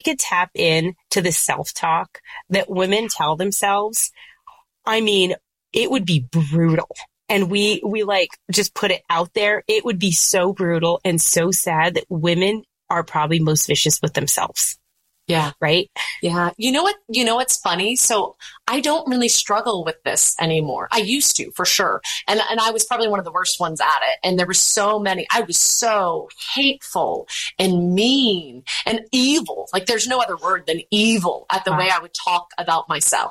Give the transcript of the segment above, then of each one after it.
could tap in to the self-talk that women tell themselves, I mean, it would be brutal. And we like just put it out there. It would be so brutal and so sad that women are probably most vicious with themselves. Yeah. Right? Yeah. You know what's funny? So I don't really struggle with this anymore. I used to, for sure. And I was probably one of the worst ones at it. And there were so many, I was so hateful and mean and evil. Like there's no other word than evil at the way I would talk about myself.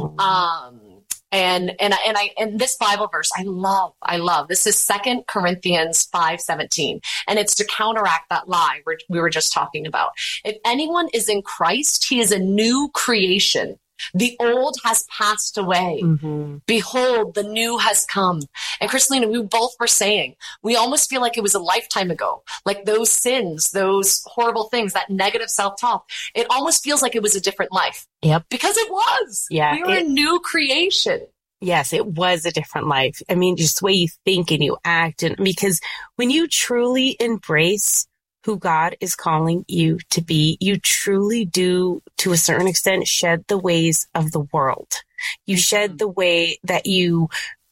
And this Bible verse, I love. This is 2 Corinthians 5:17. And it's to counteract that lie we were just talking about. If anyone is in Christ, he is a new creation. The old has passed away. Mm-hmm. Behold, the new has come. And Kristalina, we both were saying, we almost feel like it was a lifetime ago. Like those sins, those horrible things, that negative self-talk, it almost feels like it was a different life. Yep. Because it was. Yeah. We were a new creation. Yes, it was a different life. I mean, just the way you think and you act. And because when you truly embrace who God is calling you to be, you truly do, to a certain extent, shed the ways of the world. You shed the way that you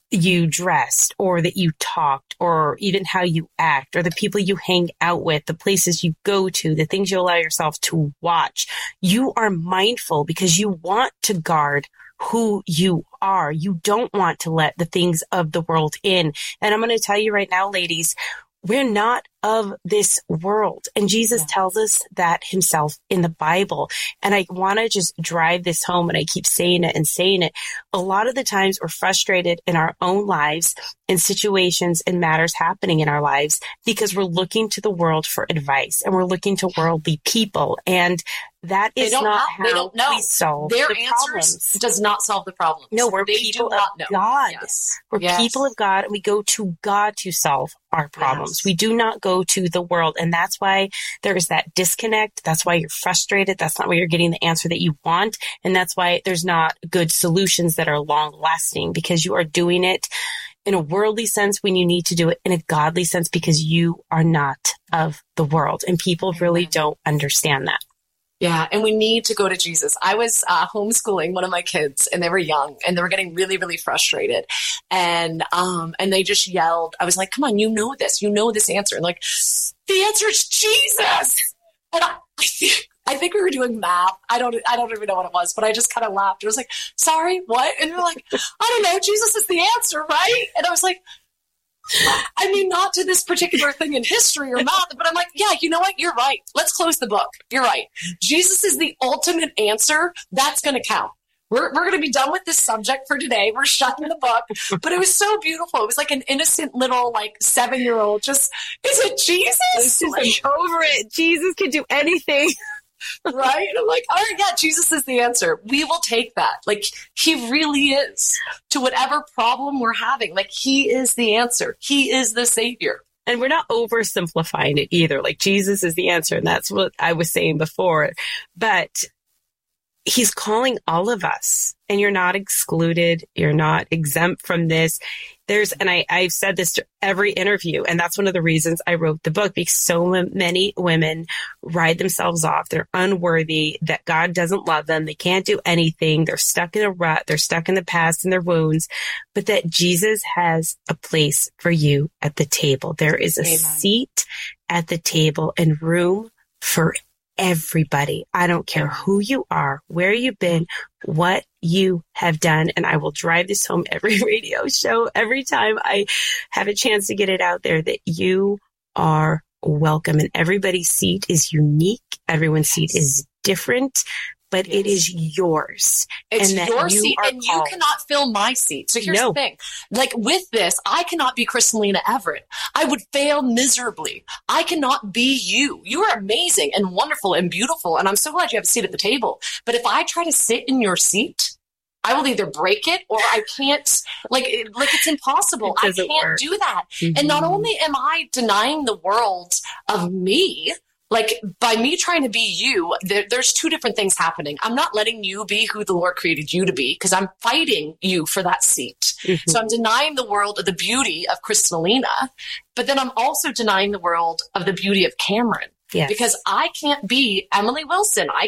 dressed or that you talked or even how you act or the people you hang out with, the places you go to, the things you allow yourself to watch. You are mindful because you want to guard who you are. You don't want to let the things of the world in. And I'm going to tell you right now, ladies, we're not of this world. And Jesus tells us that himself in the Bible. And I want to just drive this home, and I keep saying it and saying it. A lot of the times we're frustrated in our own lives, in situations and matters happening in our lives, because we're looking to the world for advice and we're looking to worldly people. And that is not how we solve their the answers problems. Does not solve the problem. No, we're people of God. Yes. We're people of God, and we go to God to solve our problems. Yes. We do not go to the world. And that's why there is that disconnect. That's why you're frustrated. That's not why you're getting the answer that you want. And that's why there's not good solutions that are long lasting, because you are doing it in a worldly sense when you need to do it in a godly sense, because you are not of the world. And people really don't understand that. Yeah. And we need to go to Jesus. I was homeschooling one of my kids, and they were young and they were getting really, really frustrated. And they just yelled. I was like, come on, you know this answer. And like, the answer is Jesus. And I think we were doing math. I don't even know what it was, but I just kind of laughed. It was like, sorry, what? And they're like, I don't know. Jesus is the answer, right? And I was like, I mean, not to this particular thing in history or math, but I'm like, yeah, you know what? You're right. Let's close the book. You're right. Jesus is the ultimate answer. That's going to count. We're going to be done with this subject for today. We're shutting the book. But it was so beautiful. It was like an innocent little 7-year-old just, is it Jesus? I'm over it. Jesus can do anything. Right? And I'm like, all right, yeah, Jesus is the answer. We will take that. Like, he really is to whatever problem we're having. Like, he is the answer. He is the savior. And we're not oversimplifying it either. Like, Jesus is the answer. And that's what I was saying before. But he's calling all of us, and you're not excluded. You're not exempt from this. I've said this to every interview, and that's one of the reasons I wrote the book, because so many women ride themselves off. They're unworthy, that God doesn't love them. They can't do anything. They're stuck in a rut. They're stuck in the past and their wounds, but that Jesus has a place for you at the table. There is a seat at the table and room for everybody. I don't care who you are, where you've been, what you have done. And I will drive this home every radio show, every time I have a chance to get it out there, that you are welcome. And everybody's seat is unique. Everyone's seat is different, but it is yours. It's your seat, and you cannot fill my seat. So here's the thing. Like, with this, I cannot be Kristalina Everett. I would fail miserably. I cannot be you. You are amazing and wonderful and beautiful, and I'm so glad you have a seat at the table. But if I try to sit in your seat, I will either break it or I can't, like it's impossible. I can't do that. Mm-hmm. And not only am I denying the world of me, like, by me trying to be you, there's two different things happening. I'm not letting you be who the Lord created you to be, because I'm fighting you for that seat. Mm-hmm. So I'm denying the world of the beauty of Kristalina, but then I'm also denying the world of the beauty of Cameron. Yes. Because I can't be Emily Wilson. I